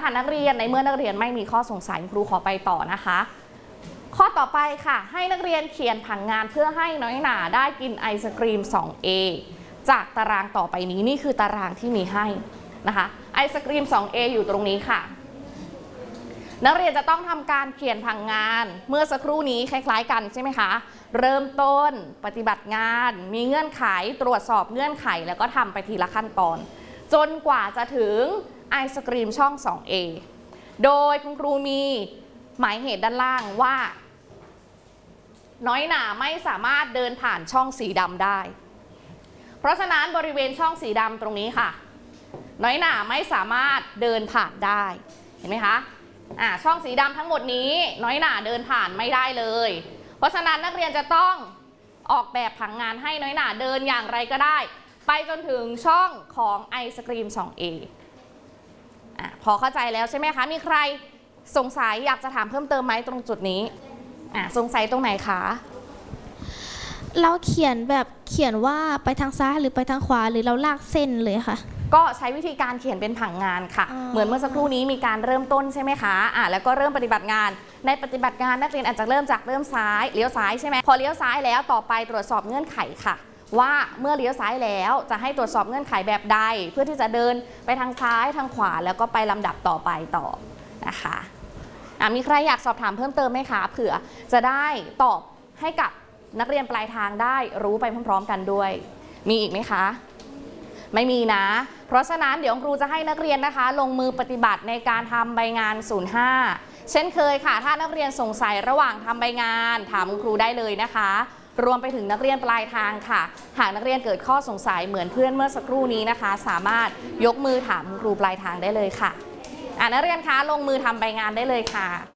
ค่ะนักเรียนในเมื่อนักเรียนไม่มีข้อสงสัยครูขอไปต่อนะคะข้อต่อไปค่ะให้นักเรียนเขียนผังงานเพื่อให้น้อยหนาได้กินไอศกรีม 2A จากตารางต่อไปนี้นี่คือตารางที่มีให้นะคะไอศกรีม 2A อยู่ตรงนี้ค่ะนักเรียนจะต้องทำการเขียนผังงานเมื่อสักครู่นี้คล้ายๆกันใช่ไหมคะเริ่มต้นปฏิบัติงานมีเงื่อนไขตรวจสอบเงื่อนไขแล้วก็ทำไปทีละขั้นตอนจนกว่าจะถึงไอศกรีมช่อง 2A โดยคุณครูมีหมายเหตุด้านล่างว่าน้อยหนาไม่สามารถเดินผ่านช่องสีดำได้เพราะฉะนั้นบริเวณช่องสีดำตรงนี้ค่ะน้อยหนาไม่สามารถเดินผ่านได้เห็นไหมคะช่องสีดำทั้งหมดนี้น้อยหนาเดินผ่านไม่ได้เลยเพราะฉะนั้นนักเรียนจะต้องออกแบบผังงานให้น้อยหนาเดินอย่างไรก็ได้ไปจนถึงช่องของไอศกรีม 2A พอเข้าใจแล้วใช่ไหมคะมีใครสงสัยอยากจะถามเพิ่มเติมไหมตรงจุดนี้สงสัยตรงไหนคะเราเขียนว่าไปทางซ้ายหรือไปทางขวาหรือเราลากเส้นเลยค่ะก็ใช้วิธีการเขียนเป็นผังงานค่ะเหมือนเมื่อสักครู่นี้มีการเริ่มต้นใช่ไหมคะแล้วก็เริ่มปฏิบัติงานในปฏิบัติงานนักเรียนอาจจะเริ่มซ้ายเลี้ยวซ้ายใช่ไหมพอเลี้ยวซ้ายแล้วต่อไปตรวจสอบเงื่อนไขค่ะว่าเมื่อเลี้ยวซ้ายแล้วจะให้ตรวจสอบเงื่อนไขแบบใดเพื่อที่จะเดินไปทางซ้ายทางขวาแล้วก็ไปลำดับต่อไปต่อนะคะมีใครอยากสอบถามเพิ่มเติมไหมคะเผื่อจะได้ตอบให้กับนักเรียนปลายทางได้รู้ไปพร้อมๆกันด้วยมีอีกไหมคะไม่มีนะเพราะฉะนั้นเดี๋ยวครูจะให้นักเรียนนะคะลงมือปฏิบัติในการทำใบงาน 05 เช่นเคยค่ะถ้านักเรียนสงสัยระหว่างทำใบงานถามครูได้เลยนะคะรวมไปถึงนักเรียนปลายทางค่ะหากนักเรียนเกิดข้อสงสัยเหมือนเพื่อนเมื่อสักครู่นี้นะคะสามารถยกมือถามครูปลายทางได้เลยค่ะนักเรียนคะลงมือทำใบงานได้เลยค่ะ